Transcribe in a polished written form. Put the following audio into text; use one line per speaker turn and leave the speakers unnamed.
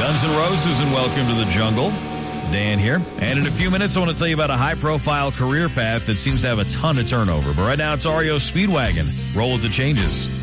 Guns N' Roses and Welcome to the Jungle. Dan here. And in a few minutes, I want to tell you about a high-profile career path that seems to have a ton of turnover. But right now, it's REO Speedwagon. Roll with the changes.